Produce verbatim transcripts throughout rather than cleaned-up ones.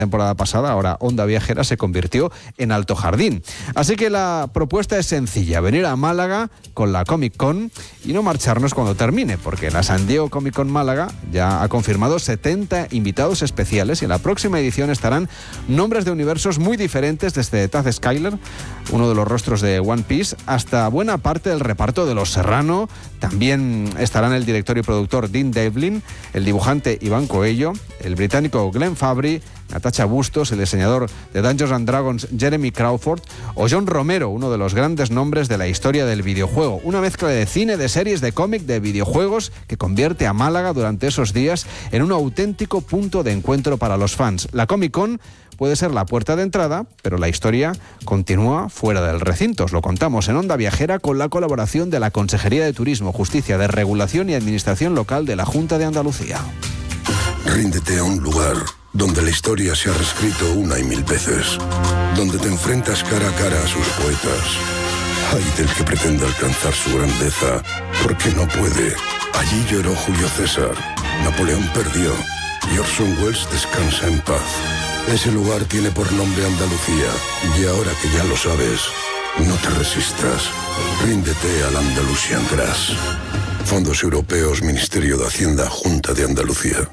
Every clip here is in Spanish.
temporada pasada, ahora Onda Viajera se convirtió en Alto Jardín. Así que la propuesta es sencilla, venir a Málaga con la Comic Con y no marcharnos cuando termine, porque la San Diego Comic Con Málaga ya ha confirmado setenta invitados especiales y en la próxima edición estarán nombres de universos muy diferentes, desde Taz Skylar, uno de los rostros de One Piece, hasta buena parte del reparto de Los Serrano. También estarán el director y productor Dean Devlin, el dibujante Iván Coello, el británico Glenn Fabry, Natasha Bustos, el diseñador de Dungeons and Dragons Jeremy Crawford o John Romero, uno de los grandes nombres de la historia del videojuego. Una mezcla de cine, de series, de cómic, de videojuegos que convierte a Málaga durante esos días en un auténtico punto de encuentro para los fans. La Comic Con puede ser la puerta de entrada, pero la historia continúa fuera del recinto. Os lo contamos en Onda Viajera con la colaboración de la Consejería de Turismo, Justicia, de Regulación y Administración Local de la Junta de Andalucía. Ríndete a un lugar donde la historia se ha reescrito una y mil veces, donde te enfrentas cara a cara a sus poetas. Ay del que pretenda alcanzar su grandeza, porque no puede. Allí lloró Julio César, Napoleón perdió y Orson Welles descansa en paz. Ese lugar tiene por nombre Andalucía, y ahora que ya lo sabes, no te resistas. Ríndete al Andalusian Grass. Fondos Europeos, Ministerio de Hacienda, Junta de Andalucía.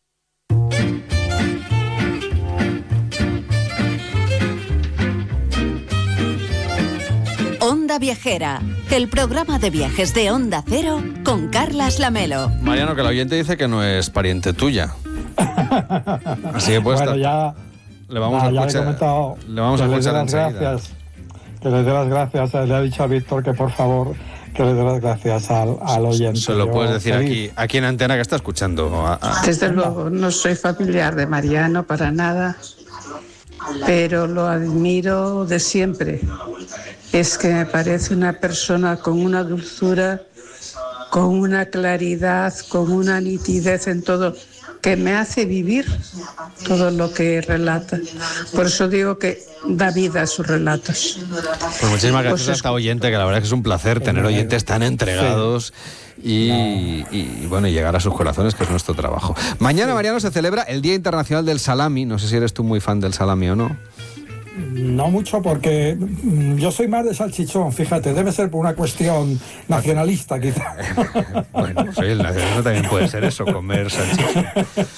Onda Viajera, el programa de viajes de Onda Cero con Carlas Lamelo. Mariano, que la oyente dice que no es pariente tuya. Así que pues bueno, ya le vamos nah, a ya escuchar. Le, he comentado le vamos a que escuchar le dé las enseguida. Gracias, que le dé las gracias. Le ha dicho a Víctor que por favor que le dé las gracias al, al oyente. Se lo Yo puedes decir feliz. aquí, aquí en antena que está escuchando. A, a... Desde luego, no soy familiar de Mariano para nada, pero lo admiro de siempre. Es que me parece una persona con una dulzura, con una claridad, con una nitidez en todo, que me hace vivir todo lo que relata. Por eso digo que da vida a sus relatos. Pues muchísimas gracias Pues a esta oyente, que la verdad es que es un placer tener oyentes tan entregados. Y, y, y bueno, y llegar a sus corazones, que es nuestro trabajo. Mañana, Mariano, se celebra el Día Internacional del Salami. No sé si eres tú muy fan del salami o no. No mucho, porque yo soy más de salchichón, fíjate, debe ser por una cuestión nacionalista quizá. Bueno, pues oye, el nacionalismo también puede ser eso, comer salchichón.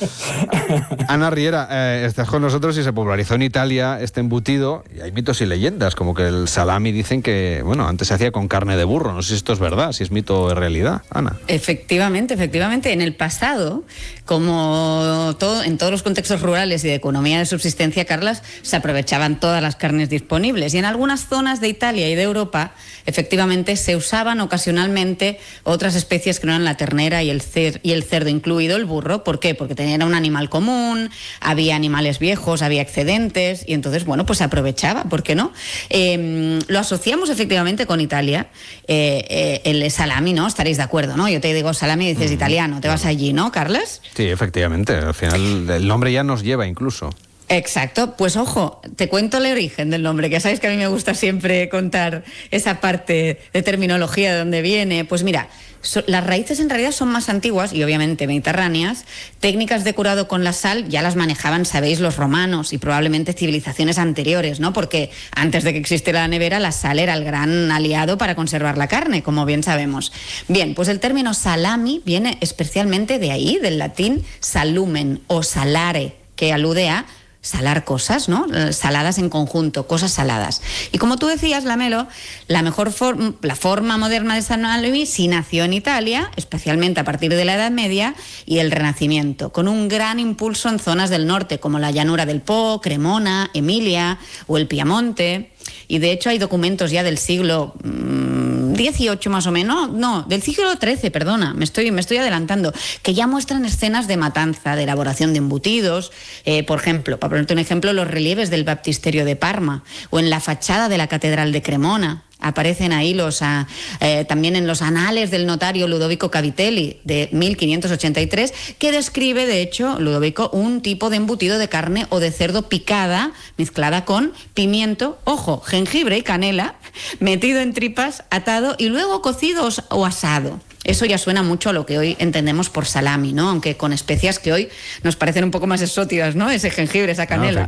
Ana Riera, eh, estás con nosotros y se popularizó en Italia este embutido, y hay mitos y leyendas, como que el salami dicen que, bueno, antes se hacía con carne de burro. No sé si esto es verdad, si es mito o es realidad. Ana. Efectivamente, efectivamente. En el pasado, como todo, en todos los contextos rurales y de economía de subsistencia, Carlas, se aprovechaban todas las carnes disponibles, y en algunas zonas de Italia y de Europa efectivamente se usaban ocasionalmente otras especies que no eran la ternera y el, cer y el cerdo, incluido el burro. ¿Por qué? Porque tenían un animal común, había animales viejos, había excedentes, y entonces, bueno, pues se aprovechaba, ¿por qué no? Eh, lo asociamos efectivamente con Italia, eh, eh, el salami, ¿no? Estaréis de acuerdo, ¿no? Yo te digo salami y dices mm, italiano, te vas allí, ¿no, Carlas? Sí, efectivamente, al final el nombre ya nos lleva incluso. Exacto, pues ojo, te cuento el origen del nombre, que sabes que a mí me gusta siempre contar esa parte de terminología de dónde viene. Pues mira, so, las raíces en realidad son más antiguas y obviamente mediterráneas. Técnicas de curado con la sal ya las manejaban, sabéis, los romanos y probablemente civilizaciones anteriores, ¿no? Porque antes de que existiera la nevera, la sal era el gran aliado para conservar la carne, como bien sabemos. Bien, pues el término salami viene especialmente de ahí, del latín salumen o salare, que alude a salar cosas, ¿no? Saladas en conjunto, cosas saladas. Y como tú decías, Lamelo, la mejor forma, la forma moderna de salami sí nació en Italia, especialmente a partir de la Edad Media y el Renacimiento, con un gran impulso en zonas del norte, como la llanura del Po, Cremona, Emilia o el Piamonte. Y de hecho hay documentos ya del siglo mmm, dieciocho más o menos, no, del siglo trece, perdona, me estoy, me estoy adelantando, que ya muestran escenas de matanza, de elaboración de embutidos, eh, por ejemplo, para ponerte un ejemplo, los relieves del baptisterio de Parma o en la fachada de la catedral de Cremona. Aparecen ahí los uh, eh, también en los anales del notario Ludovico Cavitelli de mil quinientos ochenta y tres, que describe, de hecho, Ludovico, un tipo de embutido de carne o de cerdo picada, mezclada con pimiento, ojo, jengibre y canela, metido en tripas, atado y luego cocido o asado. eso ya suena mucho a lo que hoy entendemos por salami, ¿no? Aunque con especias que hoy nos parecen un poco más exóticas, ¿no? Ese jengibre, esa canela.